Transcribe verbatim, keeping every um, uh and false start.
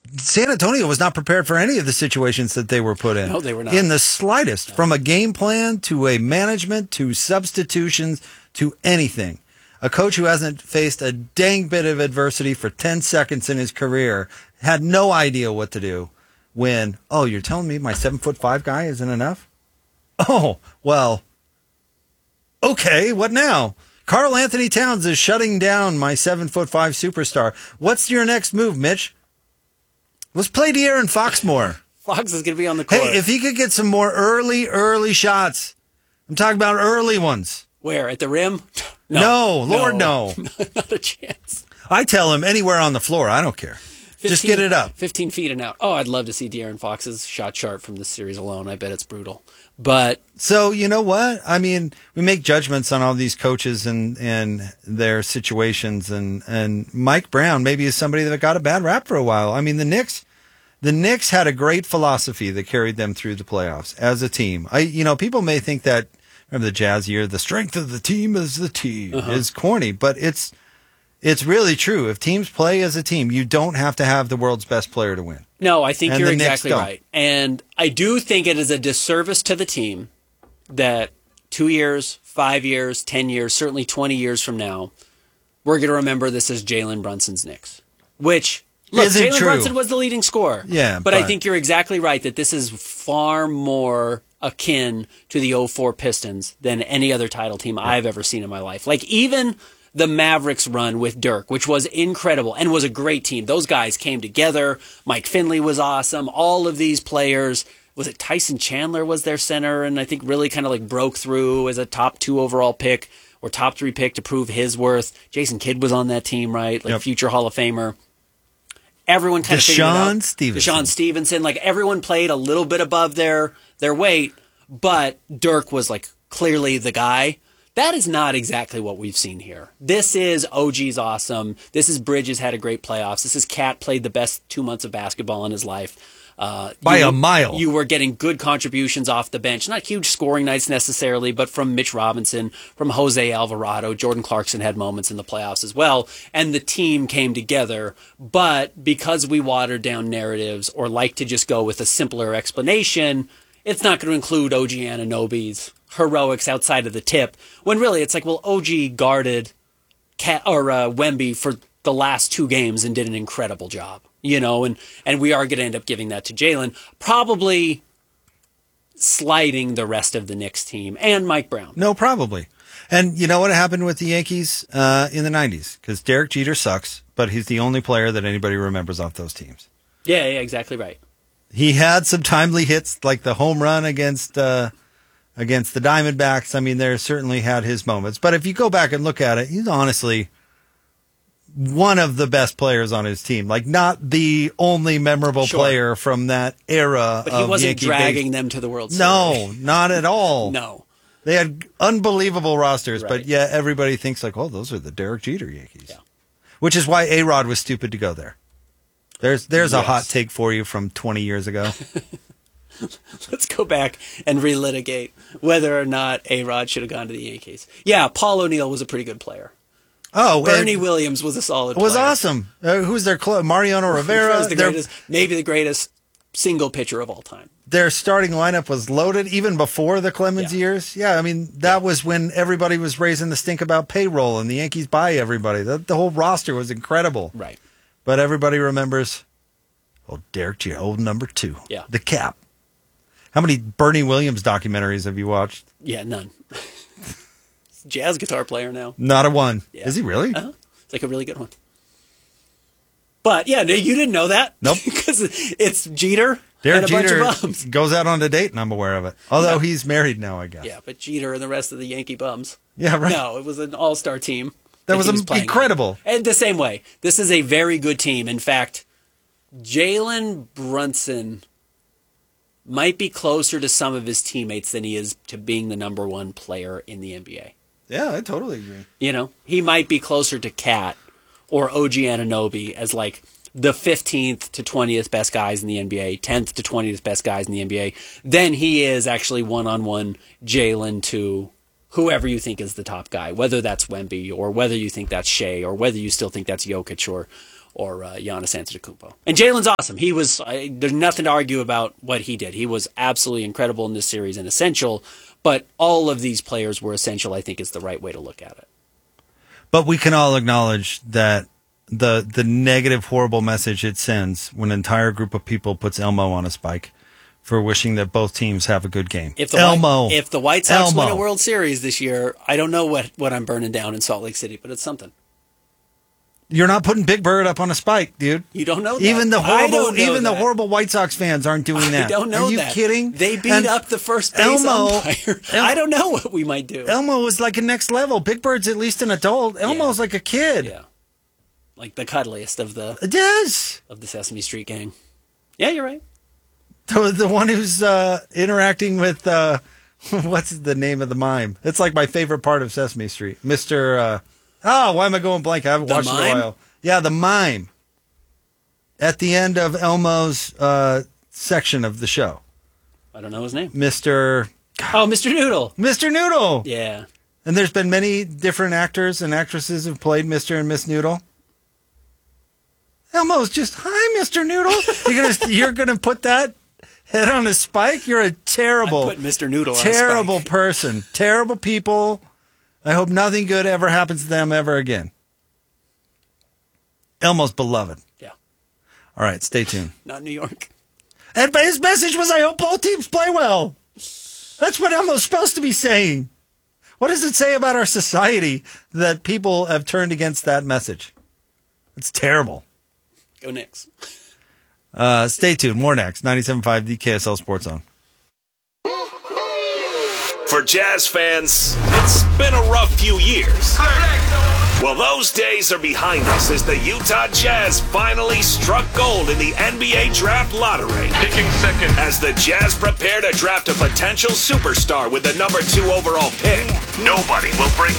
San Antonio was not prepared for any of the situations that they were put in. No, they were not. In the slightest, no. From a game plan to a management to substitutions to anything. A coach who hasn't faced a dang bit of adversity for ten seconds in his career had no idea what to do when, oh, you're telling me my seven foot five guy isn't enough? Oh, well, okay, what now? Karl Anthony Towns is shutting down my seven foot five superstar. What's your next move, Mitch? Let's play De'Aaron Fox more. Fox is going to be on the court. Hey, if he could get some more early, early shots. I'm talking about early ones. Where? At the rim? No, no Lord, no. no. Not a chance. I tell him anywhere on the floor. I don't care. fifteen, just get it up. fifteen feet and out. Oh, I'd love to see De'Aaron Fox's shot chart from this series alone. I bet it's brutal. But so, you know what? I mean, we make judgments on all these coaches and, and their situations. And, and Mike Brown maybe is somebody that got a bad rap for a while. I mean, the Knicks, the Knicks had a great philosophy that carried them through the playoffs as a team. I, you know, people may think that, remember the Jazz year, the strength of the team is the team uh-huh. is corny, but it's, it's really true. If teams play as a team, you don't have to have the world's best player to win. No, I think and you're exactly right. And I do think it is a disservice to the team that two years, five years, ten years, certainly twenty years from now, we're going to remember this as Jalen Brunson's Knicks. Which, look, Jalen Brunson was the leading scorer. Yeah, but, but I think you're exactly right that this is far more akin to the oh four Pistons than any other title team I've ever seen in my life. Like, even the Mavericks run with Dirk, which was incredible and was a great team. Those guys came together. Mike Finley was awesome. All of these players, was it Tyson Chandler was their center and I think really kind of like broke through as a top two overall pick or top three pick to prove his worth. Jason Kidd was on that team, right? Like yep. future Hall of Famer. Everyone kind of figured it out. Deshaun Stevenson. Deshaun Stevenson. Like, everyone played a little bit above their, their weight, but Dirk was like clearly the guy. That is not exactly what we've seen here. This is O G's awesome. This is Bridges had a great playoffs. This is Cat played the best two months of basketball in his life. Uh, By you, a mile. You were getting good contributions off the bench. Not huge scoring nights necessarily, but from Mitch Robinson, from Jose Alvarado. Jordan Clarkson had moments in the playoffs as well. And the team came together. But because we watered down narratives or like to just go with a simpler explanation, it's not going to include O G Anunoby's heroics outside of the tip, when really it's like, well, O G guarded Cat, or uh, Wemby for the last two games and did an incredible job, you know, and, and we are going to end up giving that to Jalen, probably sliding the rest of the Knicks team and Mike Brown. No, probably. And you know what happened with the Yankees uh, in the nineties? Because Derek Jeter sucks, but he's the only player that anybody remembers off those teams. Yeah, yeah, exactly right. He had some timely hits, like the home run against uh, against the Diamondbacks. I mean, there certainly had his moments. But if you go back and look at it, he's honestly one of the best players on his team. Like, not the only memorable sure. player from that era. But he of wasn't Yankee dragging base. them to the World Series. No, not at all. No. They had unbelievable rosters, Right. but yeah, everybody thinks like, oh, those are the Derek Jeter Yankees. Yeah. Which is why A-Rod was stupid to go there. There's there's yes. a hot take for you from twenty years ago. Let's go back and relitigate whether or not A-Rod should have gone to the Yankees. Yeah, Paul O'Neill was a pretty good player. Oh, Bernie Williams was a solid player. Was awesome. Uh, who's their cl- Mariano Rivera? was the greatest, maybe the greatest single pitcher of all time. Their starting lineup was loaded even before the Clemens yeah. years. Yeah, I mean, that was when everybody was raising the stink about payroll and the Yankees buy everybody. The, the whole roster was incredible. Right. But everybody remembers, oh, Derek Jeter, old number two. Yeah. The cap. How many Bernie Williams documentaries have you watched? Yeah, none. Jazz guitar player now. Not a one. Yeah. Is he really? Uh-huh. It's like a really good one. But yeah, you didn't know that. Nope. Because it's Jeter Derek and a Jeter bunch of bums. Goes out on a date, and I'm aware of it. Although yeah. he's married now, I guess. Yeah, but Jeter and the rest of the Yankee bums. Yeah, right. No, it was an all-star team. That, that was, was incredible. On. And the same way, this is a very good team. In fact, Jalen Brunson might be closer to some of his teammates than he is to being the number one player in the N B A. Yeah, I totally agree. You know, he might be closer to Cat or O G Anunoby as like the fifteenth to twentieth best guys in the N B A, tenth to twentieth best guys in the N B A, than he is actually one-on-one Jalen to whoever you think is the top guy, whether that's Wemby or whether you think that's Shea or whether you still think that's Jokic or or uh, Giannis Antetokounmpo. And Jalen's awesome. He was. I, there's nothing to argue about what he did. He was absolutely incredible in this series and essential. But all of these players were essential, I think, is the right way to look at it. But we can all acknowledge that the the negative, horrible message it sends when an entire group of people puts Elmo on a spike for wishing that both teams have a good game. If the Elmo, White, if the White Sox Elmo. win a World Series this year, I don't know what, what I'm burning down in Salt Lake City, but it's something. You're not putting Big Bird up on a spike, dude. You don't know that. Even the I horrible, don't know even that. the horrible White Sox fans aren't doing that. I don't know Are you that. kidding? They beat And up the first base Elmo, umpire. El- I don't know what we might do. Elmo is like a next level. Big Bird's at least an adult. Elmo's Yeah. like a kid. Yeah, like the cuddliest of the It is. of the Sesame Street gang. Yeah, you're right. The, the one who's uh, interacting with, uh, what's the name of the mime? It's like my favorite part of Sesame Street. Mister Uh, oh, why am I going blank? I haven't The watched it in mime? a while. Yeah, the mime. At the end of Elmo's uh, section of the show. I don't know his name. Mister Oh, Mister Noodle. Mister Noodle. Yeah. And there's been many different actors and actresses who've played Mister and Miss Noodle. Elmo's just, hi, Mister Noodle. You're gonna you're gonna put that head on a spike? You're a terrible, I put Mister Noodle on a terrible spike. person. Terrible people. I hope nothing good ever happens to them ever again. Elmo's beloved. Yeah. All right, stay tuned. Not New York. And his message was, I hope both teams play well. That's what Elmo's supposed to be saying. What does it say about our society that people have turned against that message? It's terrible. Go Knicks. Uh, stay tuned. More next. ninety-seven point five the K S L Sports Zone. For Jazz fans, it's been a rough few years. Well, those days are behind us as the Utah Jazz finally struck gold in the N B A Draft Lottery. Picking second. As the Jazz prepare to draft a potential superstar with the number two overall pick, nobody will bring